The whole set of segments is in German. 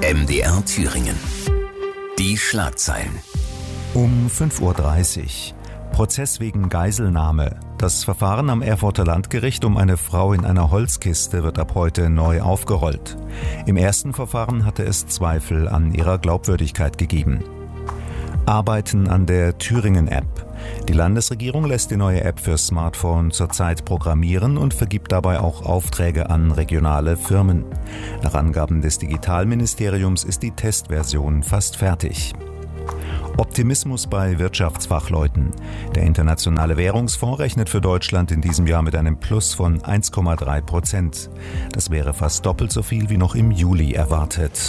MDR Thüringen. Die Schlagzeilen. Um 5:30 Uhr. Prozess wegen Geiselnahme. Das Verfahren am Erfurter Landgericht um eine Frau in einer Holzkiste wird ab heute neu aufgerollt. Im ersten Verfahren hatte es Zweifel an ihrer Glaubwürdigkeit gegeben. Arbeiten an der Thüringen-App. Die Landesregierung lässt die neue App für Smartphone zurzeit programmieren und vergibt dabei auch Aufträge an regionale Firmen. Nach Angaben des Digitalministeriums ist die Testversion fast fertig. Optimismus bei Wirtschaftsfachleuten. Der Internationale Währungsfonds rechnet für Deutschland in diesem Jahr mit einem Plus von 1,3%. Das wäre fast doppelt so viel wie noch im Juli erwartet.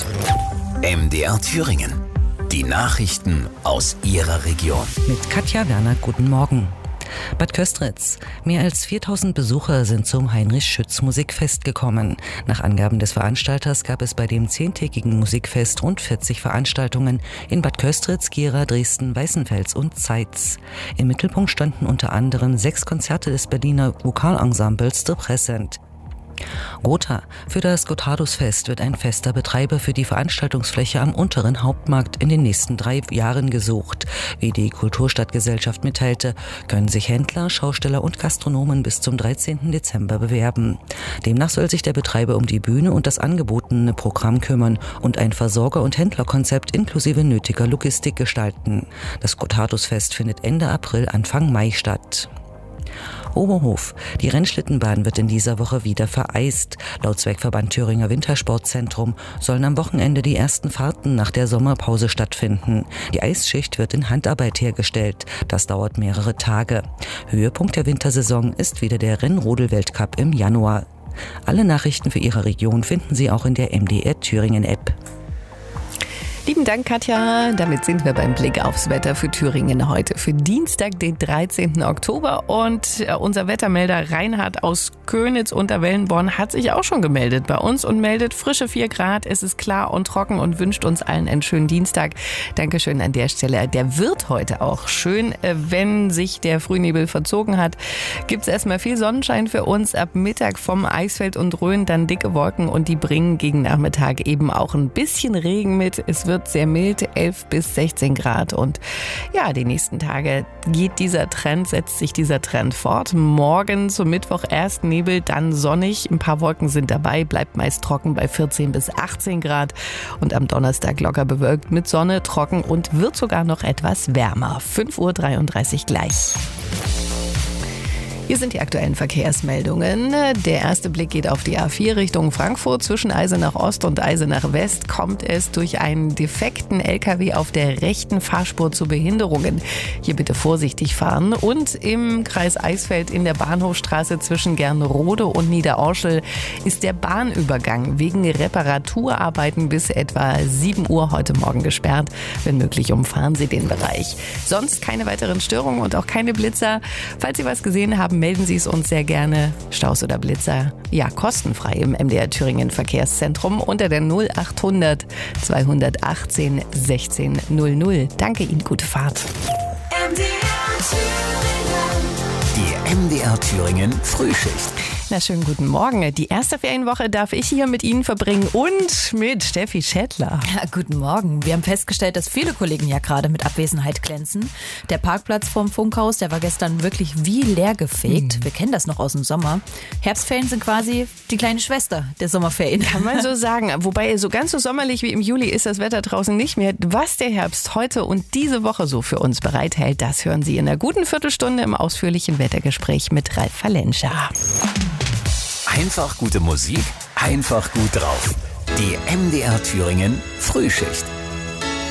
MDR Thüringen. Die Nachrichten aus Ihrer Region. Mit Katja Werner, guten Morgen. Bad Köstritz. Mehr als 4000 Besucher sind zum Heinrich-Schütz-Musikfest gekommen. Nach Angaben des Veranstalters gab es bei dem 10-tägigen Musikfest rund 40 Veranstaltungen in Bad Köstritz, Gera, Dresden, Weißenfels und Zeitz. Im Mittelpunkt standen unter anderem 6 Konzerte des Berliner Vokalensembles The Present. Gotha. Für das Gotthardusfest wird ein fester Betreiber für die Veranstaltungsfläche am unteren Hauptmarkt in den nächsten 3 Jahren gesucht. Wie die Kulturstadtgesellschaft mitteilte, können sich Händler, Schausteller und Gastronomen bis zum 13. Dezember bewerben. Demnach soll sich der Betreiber um die Bühne und das angebotene Programm kümmern und ein Versorger- und Händlerkonzept inklusive nötiger Logistik gestalten. Das Gotthardusfest findet Ende April, Anfang Mai statt. Oberhof. Die Rennschlittenbahn wird in dieser Woche wieder vereist. Laut Zweckverband Thüringer Wintersportzentrum sollen am Wochenende die ersten Fahrten nach der Sommerpause stattfinden. Die Eisschicht wird in Handarbeit hergestellt. Das dauert mehrere Tage. Höhepunkt der Wintersaison ist wieder der Rennrodel-Weltcup im Januar. Alle Nachrichten für Ihre Region finden Sie auch in der MDR Thüringen App. Lieben Dank, Katja. Damit sind wir beim Blick aufs Wetter für Thüringen heute. Für Dienstag, den 13. Oktober. Und unser Wettermelder Reinhard aus Könitz unter Wellenborn hat sich auch schon gemeldet bei uns und meldet frische 4 Grad. Es ist klar und trocken und wünscht uns allen einen schönen Dienstag. Dankeschön an der Stelle. Der wird heute auch schön, wenn sich der Frühnebel verzogen hat. Gibt es erstmal viel Sonnenschein für uns. Ab Mittag vom Eisfeld und Rhön dann dicke Wolken und die bringen gegen Nachmittag eben auch ein bisschen Regen mit. Es wird sehr mild, 11 bis 16 Grad. Und ja, die nächsten Tage setzt sich dieser Trend fort. Morgen zum Mittwoch erst Nebel, dann sonnig. Ein paar Wolken sind dabei, bleibt meist trocken bei 14 bis 18 Grad. Und am Donnerstag locker bewölkt mit Sonne, trocken und wird sogar noch etwas wärmer. 5:33 Uhr gleich. Hier sind die aktuellen Verkehrsmeldungen. Der erste Blick geht auf die A4 Richtung Frankfurt. Zwischen Eisenach Ost und Eisenach West kommt es durch einen defekten LKW auf der rechten Fahrspur zu Behinderungen. Hier bitte vorsichtig fahren. Und im Kreis Eisfeld in der Bahnhofstraße zwischen Gernrode und Niederorschel ist der Bahnübergang wegen Reparaturarbeiten bis etwa 7 Uhr heute Morgen gesperrt. Wenn möglich, umfahren Sie den Bereich. Sonst keine weiteren Störungen und auch keine Blitzer. Falls Sie was gesehen haben, melden Sie es uns sehr gerne. Staus oder Blitzer, ja, kostenfrei im MDR Thüringen Verkehrszentrum unter der 0800 218 16 00. Danke Ihnen, gute Fahrt. Die MDR Thüringen Frühschicht. Na, schönen guten Morgen. Die erste Ferienwoche darf ich hier mit Ihnen verbringen und mit Steffi Schettler. Ja, guten Morgen. Wir haben festgestellt, dass viele Kollegen ja gerade mit Abwesenheit glänzen. Der Parkplatz vorm Funkhaus, der war gestern wirklich wie leer gefegt. Wir kennen das noch aus dem Sommer. Herbstferien sind quasi die kleine Schwester der Sommerferien. Kann man so sagen. Wobei so ganz so sommerlich wie im Juli ist das Wetter draußen nicht mehr. Was der Herbst heute und diese Woche so für uns bereithält, das hören Sie in einer guten Viertelstunde im ausführlichen Wettergespräch mit Ralf Valenscha. Einfach gute Musik, einfach gut drauf. Die MDR Thüringen Frühschicht.